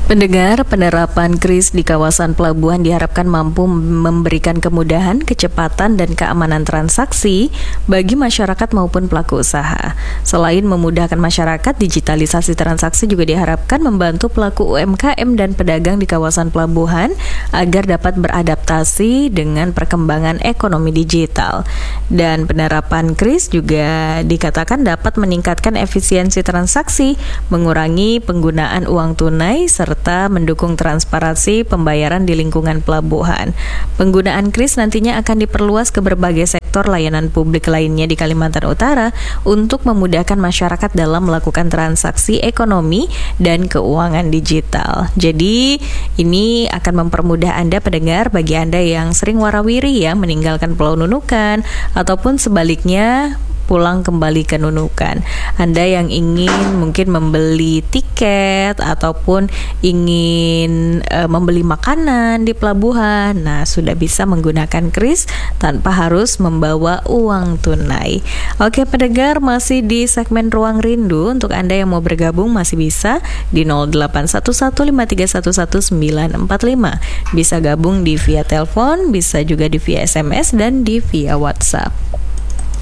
Pendengar, penerapan KRIS di kawasan pelabuhan diharapkan mampu memberikan kemudahan, kecepatan, dan keamanan transaksi bagi masyarakat maupun pelaku usaha. Selain memudahkan masyarakat, digitalisasi transaksi juga diharapkan membantu pelaku UMKM dan pedagang di kawasan pelabuhan agar dapat beradaptasi dengan perkembangan ekonomi digital. Dan penerapan KRIS juga dikatakan dapat meningkatkan efisiensi transaksi, mengurangi penggunaan uang tunai, serta mendukung transparansi pembayaran di lingkungan pelabuhan. Penggunaan KRIS nantinya akan diperluas ke berbagai sektor layanan publik lainnya di Kalimantan Utara untuk memudahkan masyarakat dalam melakukan transaksi ekonomi dan keuangan digital. Jadi ini akan mempermudah Anda pendengar, bagi Anda yang sering warawiri ya meninggalkan Pulau Nunukan ataupun sebaliknya pulang kembali ke Nunukan. Anda yang ingin mungkin membeli tiket ataupun ingin membeli makanan di pelabuhan, nah sudah bisa menggunakan KRIS tanpa harus membawa uang tunai. Oke pendengar, masih di segmen Ruang Rindu. Untuk Anda yang mau bergabung masih bisa di 081153114945. Bisa gabung di via telepon, bisa juga di via SMS dan di via WhatsApp.